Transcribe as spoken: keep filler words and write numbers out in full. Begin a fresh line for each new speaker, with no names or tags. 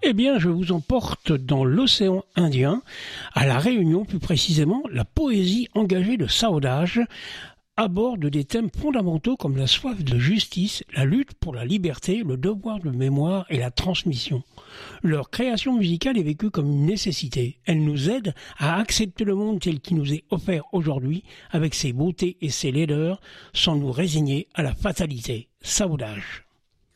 Eh bien, je vous emporte dans l'océan Indien, à La Réunion plus précisément, la poésie engagée de Sauvage aborde des thèmes fondamentaux comme la soif de justice, la lutte pour la liberté, le devoir de mémoire et la transmission. Leur création musicale est vécue comme une nécessité. Elle nous aide à accepter le monde tel qu'il nous est offert aujourd'hui, avec ses beautés et ses laideurs, sans nous résigner à la fatalité. Sauvage.